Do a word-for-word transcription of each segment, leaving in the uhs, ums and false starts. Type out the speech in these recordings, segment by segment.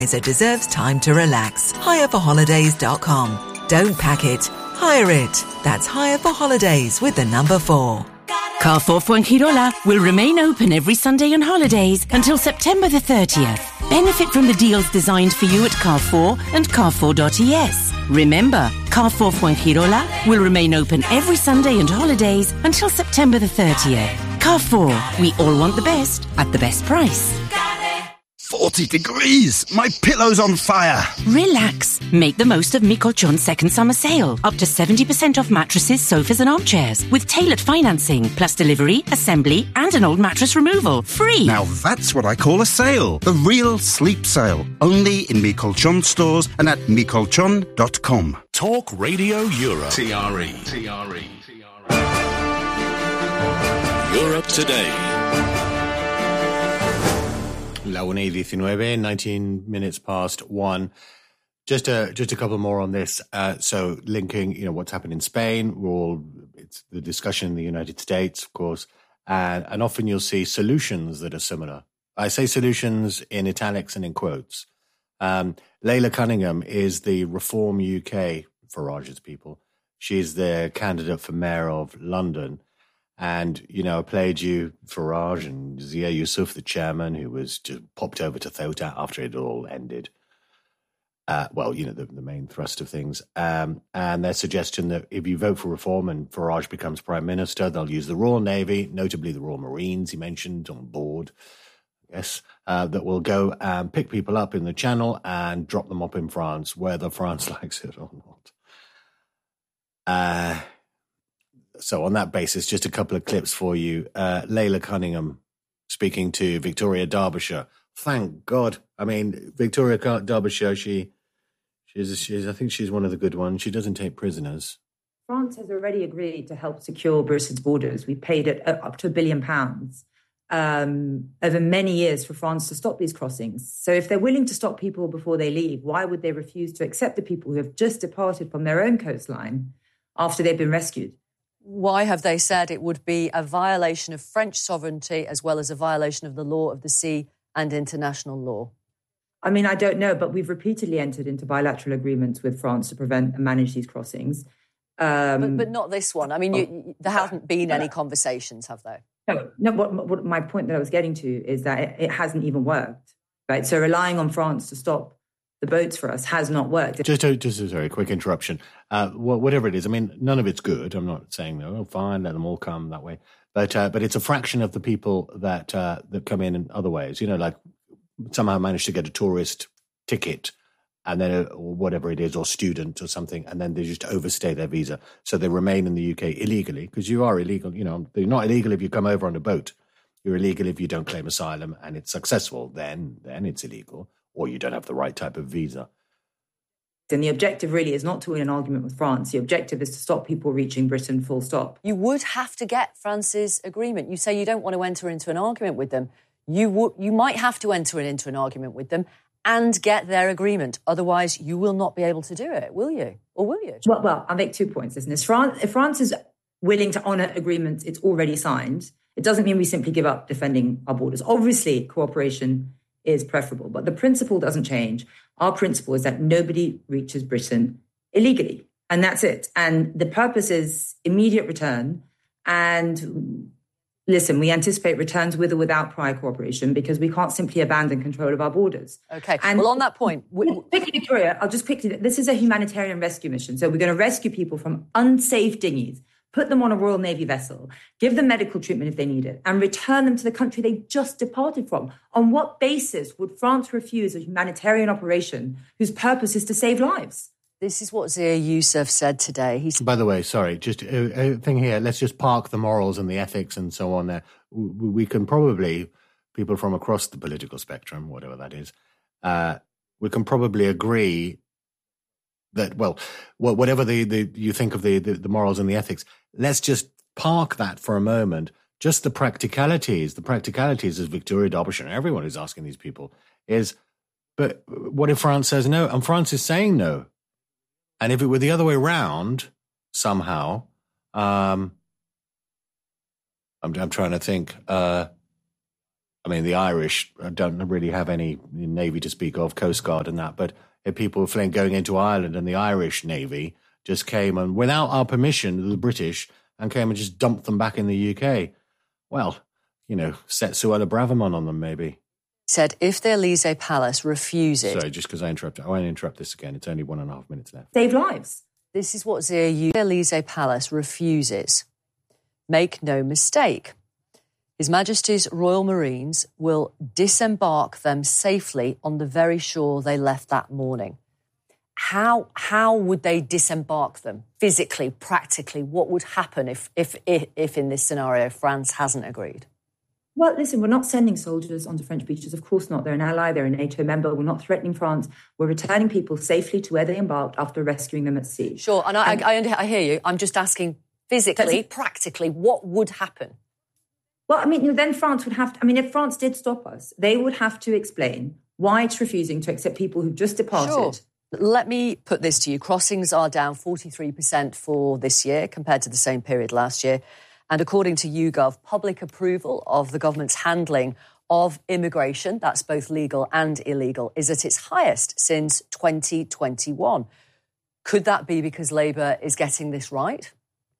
deserves time to relax. hire for holidays dot com. Don't pack it. Hire it. That's hire for holidays with the number four. Carrefour Fuengirola will remain open every Sunday and holidays until September the thirtieth. Benefit from the deals designed for you at Carrefour and carrefour dot e s. Remember, Carrefour Fuengirola will remain open every Sunday and holidays until September the thirtieth. Carrefour, we all want the best at the best price. forty degrees! My pillow's on fire! Relax. Make the most of Mi Colchon's second summer sale. Up to seventy percent off mattresses, sofas and armchairs. With tailored financing, plus delivery, assembly and an old mattress removal. Free! Now that's what I call a sale. The real sleep sale. Only in Mi Colchon stores and at mi colchon dot com. Talk Radio Europe. T R E. T R E. Europe Today. La una y diecinueve, nineteen minutes past one. Just a just a couple more on this. Uh, so linking, you know, what's happened in Spain. We're all it's the discussion in the United States, of course, and and often you'll see solutions that are similar. I say solutions in italics and in quotes. Um, Leila Cunningham is the Reform U K Farage's people. She's the candidate for mayor of London. And, you know, I played you Farage and Zia Yusuf, the chairman, who was just popped over to Ceuta after it all ended. Uh, well, you know, the, the main thrust of things. Um, and their suggestion that if you vote for reform and Farage becomes prime minister, they'll use the Royal Navy, notably the Royal Marines, he mentioned, on board, I guess, uh, that will go and pick people up in the Channel and drop them up in France, whether France likes it or not. Uh So on that basis, just a couple of clips for you. Uh, Leila Cunningham speaking to Victoria Derbyshire. Thank God. I mean, Victoria Derbyshire, she, she's, she's, I think she's one of the good ones. She doesn't take prisoners. France has already agreed to help secure Britain's borders. We paid it up to a billion pounds um, over many years for France to stop these crossings. So if they're willing to stop people before they leave, why would they refuse to accept the people who have just departed from their own coastline after they've been rescued? Why have they said it would be a violation of French sovereignty as well as a violation of the law of the sea and international law? I mean, I don't know, but we've repeatedly entered into bilateral agreements with France to prevent and manage these crossings. Um, but, but not this one. I mean, you, there haven't been any conversations, have there? No, no. What, what my point that I was getting to is that it, it hasn't even worked, right? So relying on France to stop the boats for us has not worked. Just a, just a very quick interruption. Uh, whatever it is, I mean, none of it's good. I'm not saying, no, oh, fine, let them all come that way. But uh, but it's a fraction of the people that uh, that come in in other ways. You know, like somehow manage to get a tourist ticket and then, uh, or whatever it is, or student or something, and then they just overstay their visa. So they remain in the U K illegally, because you are illegal. You know, you're not illegal if you come over on a boat. You're illegal if you don't claim asylum and it's successful. Then, then it's illegal, or you don't have the right type of visa. And the objective really is not to win an argument with France. The objective is to stop people reaching Britain, full stop. You would have to get France's agreement. You say you don't want to enter into an argument with them. You would, you might have to enter into an argument with them and get their agreement. Otherwise, you will not be able to do it, will you? Or will you? Well, well I'll make two points, isn't it? France, if France is willing to honour agreements it's already signed, it doesn't mean we simply give up defending our borders. Obviously, cooperation is preferable, but the principle doesn't change. Our principle is that nobody reaches Britain illegally, and that's it. And the purpose is immediate return. And listen, we anticipate returns with or without prior cooperation because we can't simply abandon control of our borders. Okay. And well, on that point... We... Quickly, Victoria, I'll just quickly... This is a humanitarian rescue mission. So we're going to rescue people from unsafe dinghies, put them on a Royal Navy vessel, give them medical treatment if they need it, and return them to the country they just departed from. On what basis would France refuse a humanitarian operation whose purpose is to save lives? This is what Zia Yusuf said today. He's... By the way, sorry, just a, a thing here. Let's just park the morals and the ethics and so on there. We, we can probably, people from across the political spectrum, whatever that is, uh, we can probably agree that, well, whatever the, the you think of the, the, the morals and the ethics, let's just park that for a moment. Just the practicalities, the practicalities, as Victoria Derbyshire and everyone who's asking these people, is, but what if France says no? And France is saying no. And if it were the other way around, somehow, um, I'm, I'm trying to think, uh, I mean, the Irish don't really have any navy to speak of, Coast Guard and that, but if people were fleeing, going into Ireland and the Irish Navy just came and, without our permission, the British, and came and just dumped them back in the U K, well, you know, set Suella Braverman on them, maybe. Said if the Elysee Palace refuses... Sorry, just because I interrupted. I won't interrupt this again. It's only one and a half minutes left. Save lives. This is what Zia used. The Elysee Palace refuses. Make no mistake. His Majesty's Royal Marines will disembark them safely on the very shore they left that morning. How how would they disembark them physically, practically? What would happen if if if, if in this scenario France hasn't agreed? Well, listen, we're not sending soldiers onto French beaches. Of course not. They're an ally. They're a NATO member. We're not threatening France. We're returning people safely to where they embarked after rescuing them at sea. Sure, and I, and, I, I, I hear you. I'm just asking physically, practically, what would happen? Well, I mean, then France would have to... I mean, if France did stop us, they would have to explain why it's refusing to accept people who've just departed. Sure. Let me put this to you. Crossings are down forty-three percent for this year compared to the same period last year. And according to YouGov, public approval of the government's handling of immigration, that's both legal and illegal, is at its highest since twenty twenty-one. Could that be because Labour is getting this right?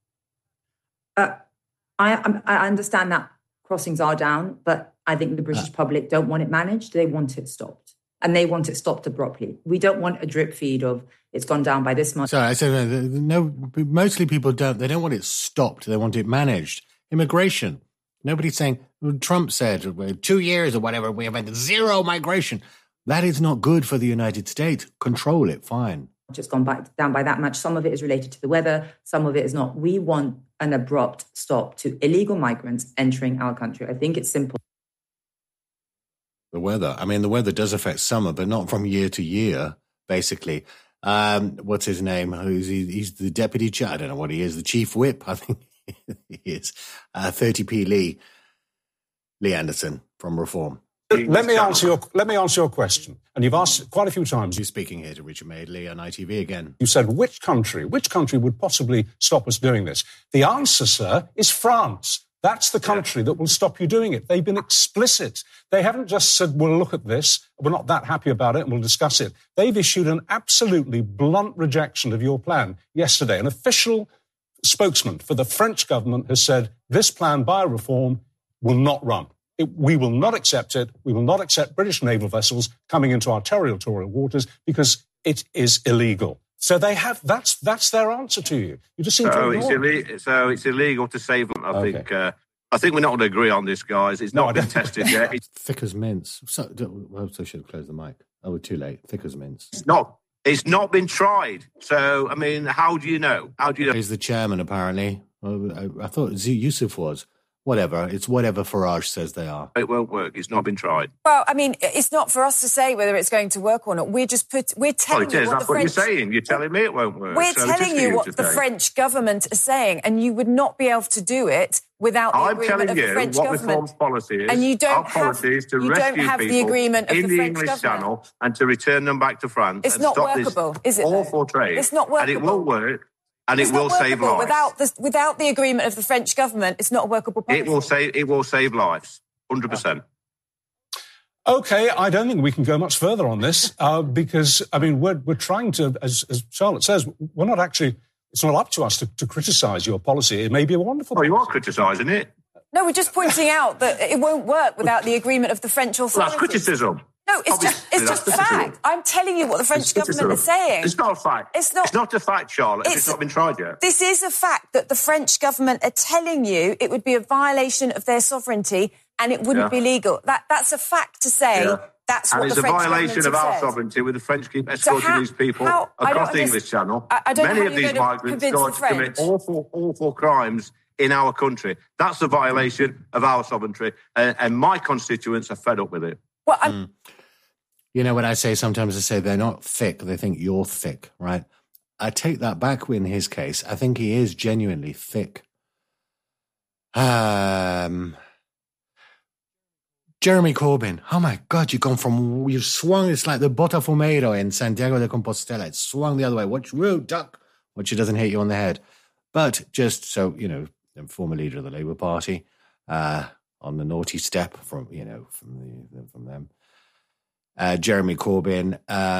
Uh, I, I understand that crossings are down, but I think the British public don't want it managed. They want it stopped. And they want it stopped abruptly. We don't want a drip feed of it's gone down by this much. Sorry, I said no. Mostly people don't. They don't want it stopped. They want it managed. Immigration. Nobody's saying. Trump said two years or whatever we have had zero migration. That is not good for the United States. Control it. Fine. It's gone back down by that much. Some of it is related to the weather. Some of it is not. We want an abrupt stop to illegal migrants entering our country. I think it's simple. The weather. I mean, the weather does affect summer, but not from year to year, basically. Um, what's his name? Who's he? He's the deputy chair. I don't know what he is. The chief whip, I think he is. Uh, thirty p Lee. Lee Anderson from Reform. Let me answer your let me answer your question. And you've asked it quite a few times. You're speaking here to Richard Madeley on I T V again. You said, which country, which country would possibly stop us doing this? The answer, sir, is France. That's the country that will stop you doing it. They've been explicit. They haven't just said, we'll look at this, we're not that happy about it, and we'll discuss it. They've issued an absolutely blunt rejection of your plan yesterday. An official spokesman for the French government has said, this plan by Reform will not run. It, we will not accept it. We will not accept British naval vessels coming into our territorial waters because it is illegal. So they have. That's that's their answer to you. You just seem so to it's illegal. So it's illegal to save them. I okay. think. Uh, I think we're not going to agree on this, guys. It's no, not been tested yet. It's thick as mince. So, well, so I should have closed the mic. Oh, we're too late. Thick as mince. It's not. It's not been tried. So I mean, how do you know? How do you know? He's the chairman, apparently. Well, I, I thought Yusuf was. Whatever. It's whatever Farage says they are. It won't work. It's not been tried. Well, I mean, it's not for us to say whether it's going to work or not. We're just put. We're telling well, it is. you what That's the what French... you're saying. You're telling me it won't work. We're so telling you what the say. French government is saying, and you would not be able to do it without the I'm agreement of the French what government. Reform's policy is. And you don't Our have, policy is to you rescue don't have people the agreement of in the, the French English government. Channel and to return them back to France. It's and not stop workable, this is it? Awful trade. It's not workable, and it will work. And it's it will save lives. Without the, without the agreement of the French government, it's not a workable policy. It will save. It will save lives. one hundred percent. Okay, I don't think we can go much further on this uh, because, I mean, we're, we're trying to, as, as Charlotte says, we're not actually, it's not up to us to, to criticise your policy. It may be a wonderful Oh, policy. you are criticising it. No, we're just pointing out that it won't work without the agreement of the French authorities. Well, that's criticism. No, it's Obviously, just it's that's just criticism. fact. I'm telling you what the French It's government is saying. It's not a fact. It's not. It's not a fact, Charlotte. It's, it's not been tried yet. This is a fact that the French government are telling you it would be a violation of their sovereignty and it wouldn't Yeah. be legal. That that's a fact to say. Yeah. That's and what it's the a French violation of government our have said. sovereignty with the French keep escorting how- these people how- I across don't the underst- English Channel. I- I don't know Many how of you're these going to migrants convince going the to commit French. awful, awful crimes in our country. That's the violation of our sovereignty. And, and my constituents are fed up with it. Well, I'm, Mm. You know what I say sometimes? I say they're not thick. They think you're thick, right? I take that back in his case. I think he is genuinely thick. Um, Jeremy Corbyn. Oh, my God, you've gone from, you've swung, it's like the Botafumeiro in Santiago de Compostela. It's swung the other way. Watch, road, duck. Watch, it doesn't hit you on the head. But just so, you know, former leader of the Labour Party, uh, on the naughty step from, you know, from the from them. Uh, Jeremy Corbyn. Uh,